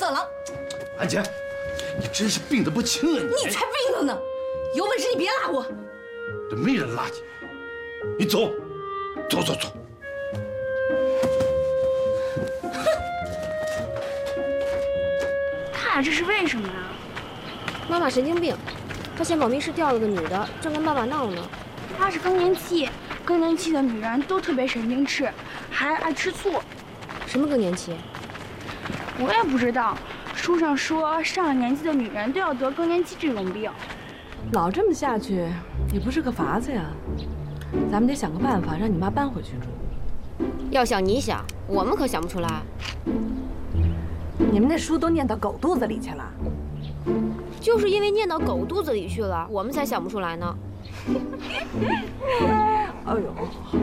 色狼！ 安姐，你真是病得不轻啊！ 你才病了呢！有本事你别拉我！ 这没人拉你，你走，走走走。 他俩这是为什么呀？ 妈妈神经病，她嫌保密室掉了个女的，正跟爸爸闹呢。 她是更年期，更年期的女人都特别神经质，还爱吃醋。 什么更年期？ 我也不知道，书上说上了年纪的女人都要得更年期这种病。 老这么下去也不是个法子呀，咱们得想个办法让你妈搬回去住。 要想你想，我们可想不出来。 你们那书都念到狗肚子里去了， 就是因为念到狗肚子里去了，我们才想不出来呢。 哎呦，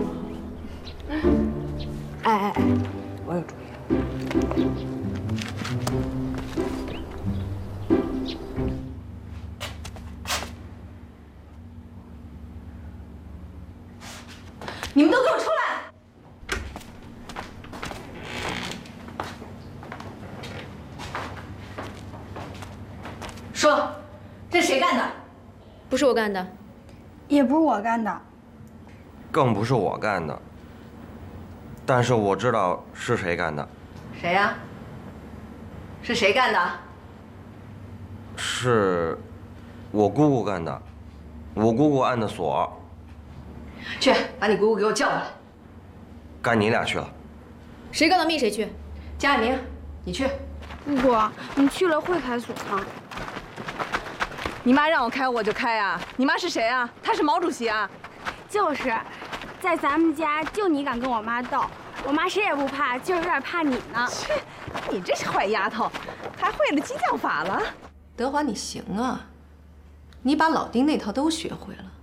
哎，我有主意。 你们都给我出来！说，这谁干的？ 不是我干的， 也不是我干的， 更不是我干的。但是我知道是谁干的。 谁呀？是谁干的？ 是我姑姑干的，我姑姑按的锁。 去，把你姑姑给我叫过来。 该你俩去了。 谁告到密谁去。 贾海明，你去。 姑姑，你去了会开锁吗？ 你妈让我开我就开啊！你妈是谁啊？她是毛主席啊！ 就是，在咱们家就你敢跟我妈斗，我妈谁也不怕，就有点怕你呢。 切，你这是坏丫头，还会了激将法了。 德华，你行啊，你把老丁那套都学会了。